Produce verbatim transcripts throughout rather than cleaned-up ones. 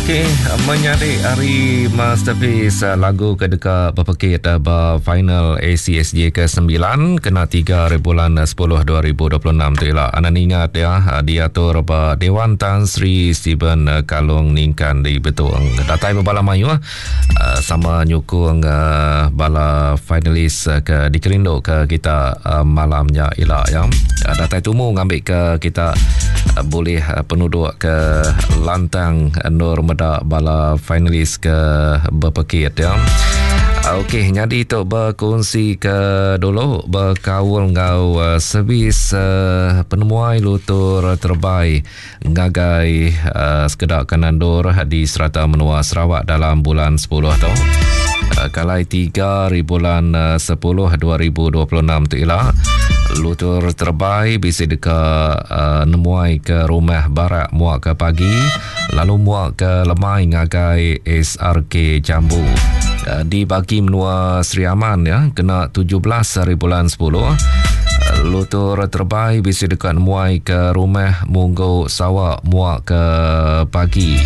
Okey, menyari hari masterpiece lagu kedeka berpekit ba final A C S J ke sembilan kena tiga bulan sepuluh dua ribu dua puluh enam tu ialah anan ingat ya diatur ba Dewan Tan Sri Stephen Kalung Ningkan di Betung. Datai bala mayu sama nyukung bala finalis ke di Kerindo ke kita malamnya ialah ya. Datai tumu ngambil ke kita boleh penduduk ke lantang Nur Meda bala finalis ke berpekit ya. Okey, jadi tu berkongsi ke dulu berkawal ngau uh, servis uh, penemuai lutur terbaik ngagai uh, sekedar kanandur di Serata Menua Sarawak dalam bulan sepuluh tu. Uh, kalai tiga bulan uh, sepuluh dua ribu dua puluh enam tu ialah lutur terbaik bisa dekat uh, nemuai ke rumah barak muak ke pagi lalu muak ke lemai ngagai S R K Jambu. Uh, dibagi menua Sri Aman ya kena tujuh belas bulan sepuluh. Uh, lutur terbaik bisa dekat nemuai ke rumah Munggo Sawak muak ke pagi.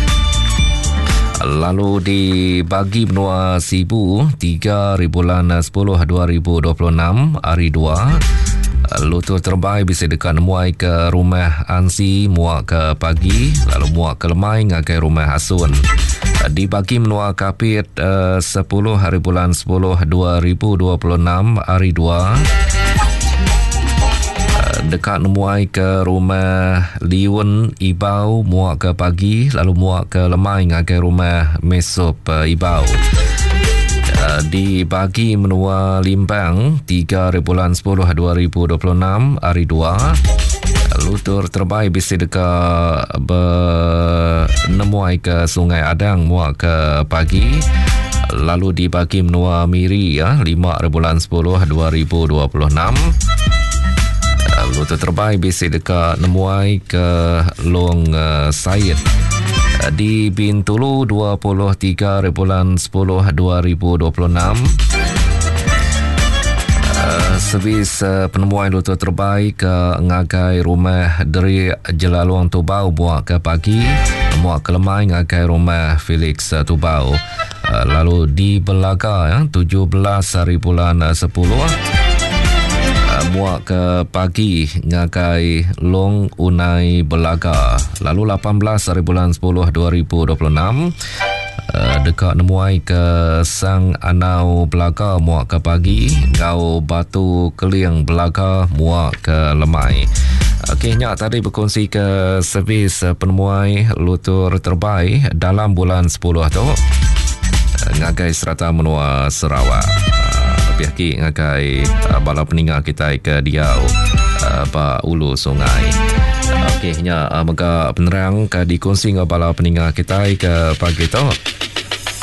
Lalu dibagi benua Sibu tiga bulan sepuluh dua ribu dua puluh enam hari dua. Lutur terbaik bisa dekat muai ke rumah Ansi muak ke pagi lalu muak ke Lemai ngagai rumah Asun. Dibagi menua Kapit uh, sepuluh hari bulan sepuluh dua ribu dua puluh enam hari dua. Dekat nemuai ke rumah Liun Ibau muak ke pagi lalu muak ke Lemai ngagai rumah Mesop uh, Ibau. Uh, dibagi menua Limbang tiga bulan sepuluh dua ribu dua puluh enam hari dua. Lutur terbaik bisa dekat bernemuai ke Sungai Adang muak ke pagi lalu dibagi menua Miri ya lima bulan sepuluh dua ribu dua puluh enam. Lutur terbaik bisa dekat nemuai ke Long uh, Said di Bintulu dua puluh tiga bulan sepuluh dua ribu dua puluh enam. Uh, servis uh, penemuan lutur terbaik ke ngagai rumah Deri Jelaluang Tubau muak ke pagi muak ke Lemai ngagai rumah Felix uh, Tubau. Uh, lalu di Belaga ya tujuh belas hari bulan uh, sepuluh muak ke pagi ngagai Long Unai Belaga. Lalu lapan belas hari bulan sepuluh dua ribu dua puluh enam uh, dekat nemuai ke Sang Anau Belaga muak ke pagi Gau Batu Keliang Belaga muak ke Lemai. Okey, nyak tadi berkongsi ke servis uh, penemuai lutur terbaik dalam bulan sepuluh tu uh, ngagai Serata Menua Sarawak. Pihak ngagai uh, bala peninggal kita ke Diau uh, ba Ulu Sungai. Okey nya uh, mega penerang ke dikongsi ngau bala peninggal kita ke pagi tu.